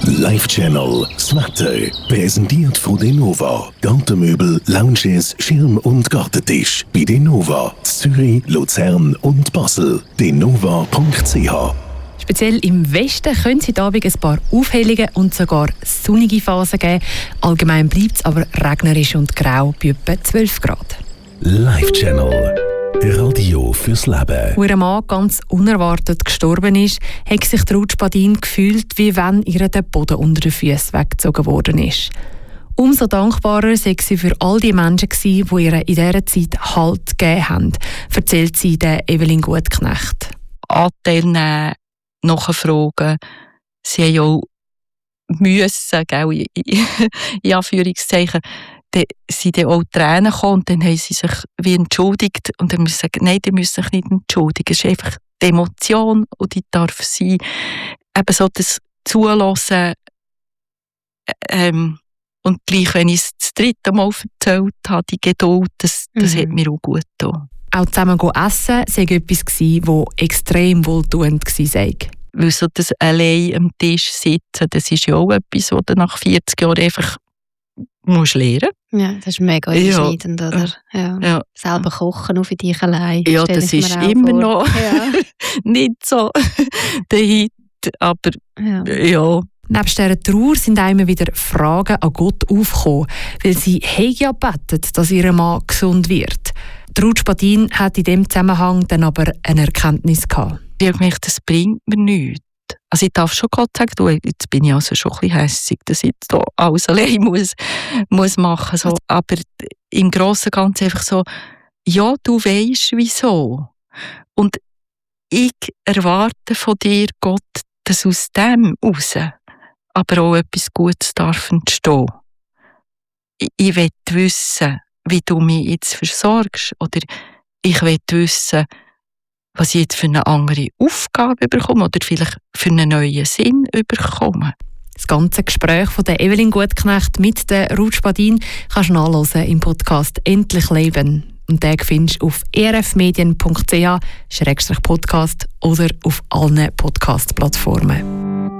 Live Channel, das Wetter, präsentiert von Denova. Gartenmöbel, Lounges, Schirm- und Gartentisch. Bei Denova, Zürich, Luzern und Basel. denova.ch. Speziell im Westen können es heute Abend ein paar Aufhellungen und sogar sonnige Phasen geben. Allgemein bleibt es aber regnerisch und grau bei etwa 12 Grad. Live Channel, Radio fürs Leben. Wo ihr Mann ganz unerwartet gestorben ist, hat sich Ruth Spadin gefühlt, wie wenn ihr der Boden unter den Füßen weggezogen worden ist. Umso dankbarer sei sie für all die Menschen gewesen, die ihr in dieser Zeit Halt gegeben haben, erzählt sie der Evelyn Gutknecht. Anteil nehmen, nachfragen. Sie haben auch müssen, gell, in Anführungszeichen, dann sind dann auch Tränen gekommen und dann haben sie sich wie entschuldigt und dann müssen sie sagen, nein, die müssen sich nicht entschuldigen. Es ist einfach die Emotion und die darf sein. Eben so das Zulassen und gleich, wenn ich es das dritte Mal erzählt habe, die Geduld, das hat mir auch gut getan. Auch zusammen essen sei etwas gewesen, das extrem wohltuend war. Weil so das allein am Tisch sitzen, das ist ja auch etwas, was du nach 40 Jahren einfach musst lernen. Ja, das ist mega einschneidend, oder? Ja. Selber kochen, nur für dich allein. Ja, das ist immer noch nicht so der Hit, aber ja. Neben dieser Trauer sind immer wieder Fragen an Gott aufgekommen, weil sie ja gebetet, dass ihr Mann gesund wird. Ruth Spadin hat in diesem Zusammenhang dann aber eine Erkenntnis gehabt. Ich habe gemerkt, das bringt mir nichts. Also ich darf schon Gott sagen, du, jetzt bin ich also schon ein bisschen hässig, dass ich jetzt hier alles allein muss machen. So. Aber im Grossen und Ganzen einfach so, ja, du weisst wieso. Und ich erwarte von dir, Gott, dass aus dem raus aber auch etwas Gutes darf entstehen. Ich will wissen, wie du mich jetzt versorgst. Oder ich will wissen, was ich jetzt für eine andere Aufgabe bekomme oder vielleicht für einen neuen Sinn bekomme. Das ganze Gespräch von der Evelyn Gutknecht mit der Ruth Spadin kannst du nachhören im Podcast «Endlich Leben». Und den findest du auf erfmedien.ch/podcast oder auf allen Podcast-Plattformen.